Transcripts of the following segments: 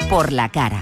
Por la Cara.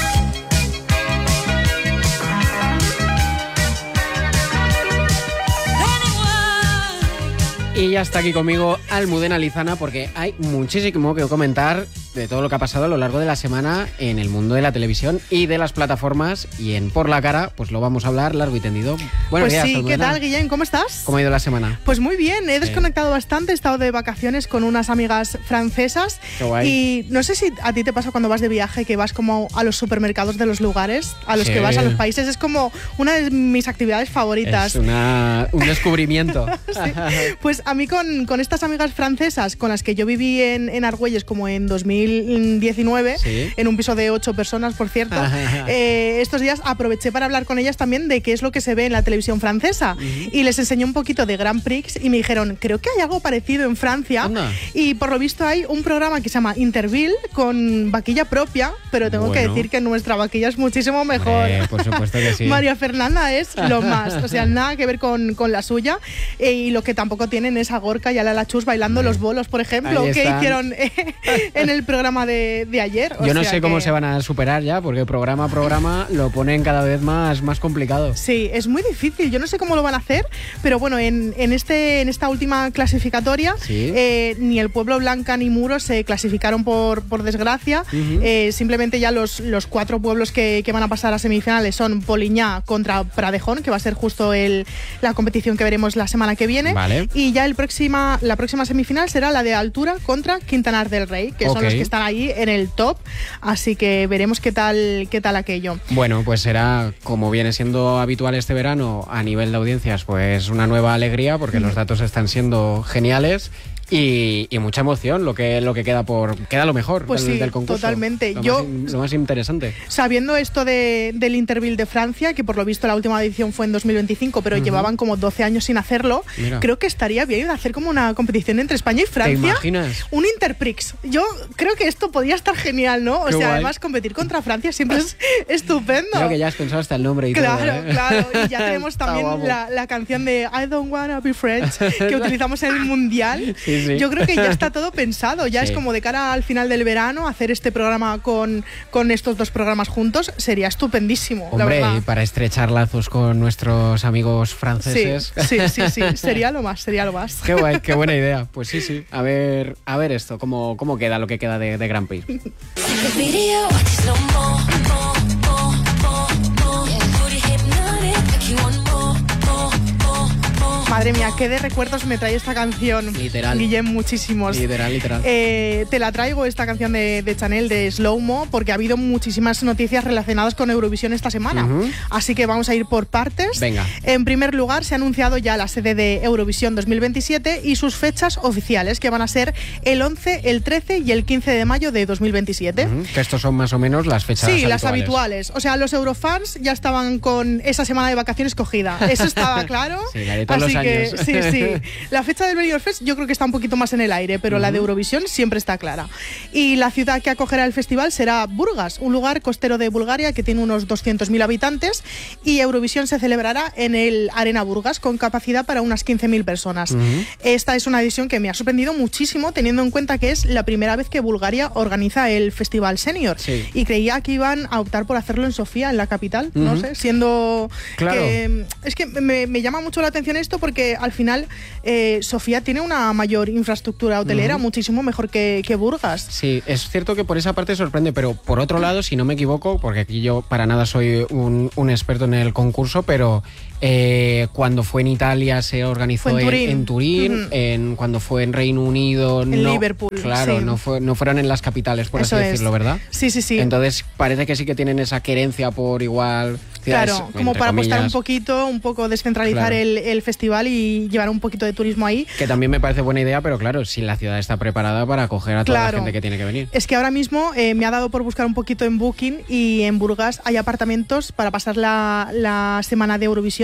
Y ya está aquí conmigo Almudena Lizana, porque hay muchísimo que comentar de todo lo que ha pasado a lo largo de la semana en el mundo de la televisión y de las plataformas, y en Por la Cara pues lo vamos a hablar largo y tendido. Buenos días, sí, Almudena. ¿qué tal, Guillén? ¿Cómo estás? ¿Cómo ha ido la semana? Pues muy bien, he desconectado bastante, he estado de vacaciones con unas amigas francesas. Qué guay. Y no sé si a ti te pasa cuando vas de viaje que vas como a los supermercados de los lugares a los que vas, a los países, es como una de mis actividades favoritas. Es un descubrimiento. Sí. Pues a mí con estas amigas francesas con las que yo viví en Argüelles como en 2019, ¿Sí? en un piso de 8 personas, por cierto, estos días aproveché para hablar con ellas también de qué es lo que se ve en la televisión francesa. Y les enseñé un poquito de Grand Prix y me dijeron, creo que hay algo parecido en Francia. Anda. Y por lo visto hay un programa que se llama Interville con vaquilla propia, pero tengo que decir que nuestra vaquilla es muchísimo mejor. Por supuesto que sí. María Fernanda es lo más, o sea, nada que ver con la suya. Y lo que tampoco tienen es a Gorka y a Lala Chus bailando los bolos, por ejemplo, que hicieron en el programa de ayer. Yo no sé cómo se van a superar ya, porque programa a programa lo ponen cada vez más complicado. Sí, es muy difícil, yo no sé cómo lo van a hacer, pero bueno, en esta última clasificatoria, ¿Sí? Ni el Pueblo Blanca ni Muros se clasificaron por desgracia. Simplemente ya los 4 pueblos que van a pasar a semifinales son Poliñá contra Pradejón, que va a ser justo la competición que veremos la semana que viene. Vale. Y ya la próxima semifinal será la de Altura contra Quintanar del Rey, que son los que están ahí en el top, así que veremos qué tal aquello. Bueno, pues será, como viene siendo habitual este verano a nivel de audiencias, pues una nueva alegría, porque los datos están siendo geniales. Y mucha emoción, lo que queda lo mejor pues del concurso. Totalmente. Lo más interesante. Sabiendo esto del Interville de Francia, que por lo visto la última edición fue en 2025, pero llevaban como 12 años sin hacerlo, creo que estaría bien hacer como una competición entre España y Francia. ¿Te imaginas? Un Interprix. Yo creo que esto podría estar genial, ¿no? O sea, guay. Además competir contra Francia siempre es estupendo. Creo que ya has pensado hasta el nombre y claro, todo. Claro. Y ya tenemos también la canción de I Don't Wanna Be Friends que utilizamos en el Mundial. Sí. Yo creo que ya está todo pensado, ya es como de cara al final del verano hacer este programa con estos 2 programas juntos sería estupendísimo. Hombre, la verdad. Y para estrechar lazos con nuestros amigos franceses. Sí, sería lo más. Qué guay, qué buena idea. Pues sí. A ver esto, cómo queda lo que queda de Grand Prix. Madre mía, qué de recuerdos me trae esta canción. Literal. Guillem, muchísimos. Literal. Te la traigo esta canción de Chanel, de Slow Mo, porque ha habido muchísimas noticias relacionadas con Eurovisión esta semana. Así que vamos a ir por partes. Venga. En primer lugar, se ha anunciado ya la sede de Eurovisión 2027 y sus fechas oficiales, que van a ser el 11, el 13 y el 15 de mayo de 2027. Que estos son más o menos las fechas habituales. Sí, las habituales. O sea, los Eurofans ya estaban con esa semana de vacaciones cogida. Eso estaba claro. Sí, la de todos los años. Sí. La fecha del Benidorm Fest yo creo que está un poquito más en el aire, pero la de Eurovisión siempre está clara. Y la ciudad que acogerá el festival será Burgas, un lugar costero de Bulgaria que tiene unos 200.000 habitantes, y Eurovisión se celebrará en el Arena Burgas con capacidad para unas 15.000 personas. Esta es una edición que me ha sorprendido muchísimo, teniendo en cuenta que es la primera vez que Bulgaria organiza el Festival Senior. Sí. Y creía que iban a optar por hacerlo en Sofía, en la capital, no sé, siendo... Claro. Es que me llama mucho la atención esto porque al final Sofía tiene una mayor infraestructura hotelera, muchísimo mejor que Burgas. Sí, es cierto que por esa parte sorprende, pero por otro lado, si no me equivoco, porque aquí yo para nada soy un experto en el concurso, pero cuando fue en Italia se organizó en Turín, cuando fue en Reino Unido... En Liverpool. Claro, sí. no fueron en las capitales, por Eso así decirlo, ¿verdad? Sí. Entonces parece que sí que tienen esa querencia por igual... Claro, como para apostar un poco descentralizar el festival y llevar un poquito de turismo ahí. Que también me parece buena idea, pero claro, si la ciudad está preparada para acoger a toda la gente que tiene que venir. Es que ahora mismo me ha dado por buscar un poquito en Booking y en Burgas hay apartamentos para pasar la semana de Eurovisión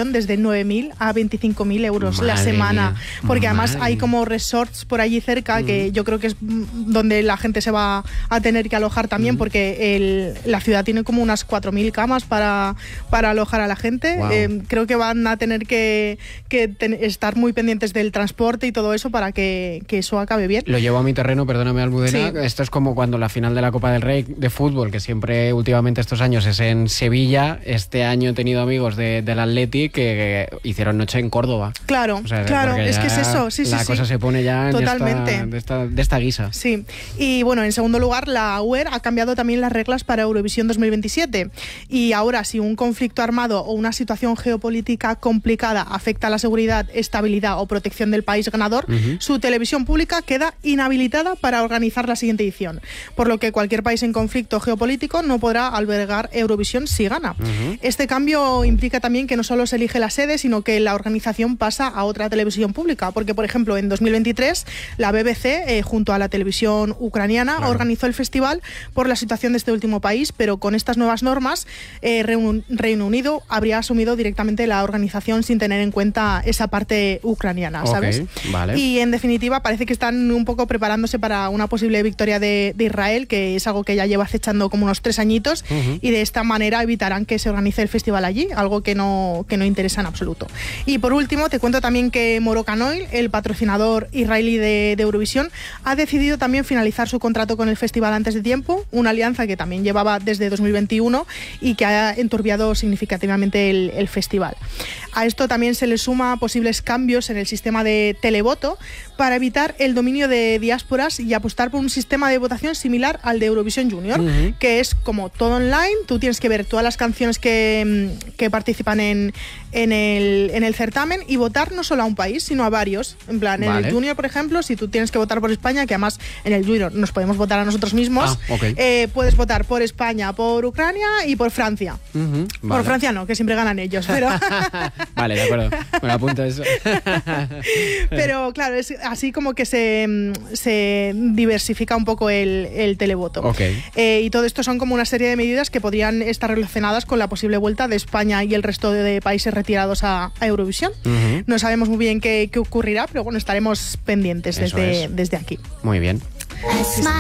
Eurovisión desde 9.000 a 25.000 euros la semana. Porque además hay como resorts por allí cerca, que yo creo que es donde la gente se va a tener que alojar también, porque la ciudad tiene como unas 4.000 camas para alojar a la gente. Wow. Creo que van a tener que estar muy pendientes del transporte y todo eso para que eso acabe bien. Lo llevo a mi terreno, perdóname, Almudena. Sí. Esto es como cuando la final de la Copa del Rey de fútbol, que siempre últimamente estos años es en Sevilla. Este año he tenido amigos del Athletic que hicieron noche en Córdoba. Claro, o sea, claro, es que es eso. Sí, la cosa se pone ya totalmente de esta guisa. Sí, y bueno, en segundo lugar, la UER ha cambiado también las reglas para Eurovisión 2027. Y ahora, si un conflicto armado o una situación geopolítica complicada afecta a la seguridad, estabilidad o protección del país ganador, su televisión pública queda inhabilitada para organizar la siguiente edición. Por lo que cualquier país en conflicto geopolítico no podrá albergar Eurovisión si gana. Este cambio implica también que no solo se elige la sede, sino que la organización pasa a otra televisión pública. Porque, por ejemplo, en 2023, la BBC, junto a la televisión ucraniana, organizó el festival por la situación de este último país, pero con estas nuevas normas, Reino Unido habría asumido directamente la organización sin tener en cuenta esa parte ucraniana, ¿sabes? Vale. Y en definitiva parece que están un poco preparándose para una posible victoria de Israel, que es algo que ya lleva acechando como unos 3 añitos, y de esta manera evitarán que se organice el festival allí, algo que no interesa en absoluto. Y por último, te cuento también que Moroccan Oil, el patrocinador israelí de Eurovisión, ha decidido también finalizar su contrato con el festival antes de tiempo, una alianza que también llevaba desde 2021 y que ha enturbiado significativamente el festival. A esto también se le suma posibles cambios en el sistema de televoto para evitar el dominio de diásporas y apostar por un sistema de votación similar al de Eurovisión Junior, que es como todo online. Tú tienes que ver todas las canciones que participan en el certamen y votar no solo a un país, sino a varios. En plan, en el Junior, por ejemplo, si tú tienes que votar por España, que además en el Junior nos podemos votar a nosotros mismos, puedes votar por España, por Ucrania y por Francia. Por Francia no, que siempre ganan ellos, pero... Vale, de acuerdo. Me apunto eso. Pero claro, es así como que se diversifica un poco el televoto. Y todo esto son como una serie de medidas que podrían estar relacionadas con la posible vuelta de España y el resto de países retirados a Eurovisión. No sabemos muy bien qué ocurrirá, pero bueno, estaremos pendientes desde aquí. Muy bien.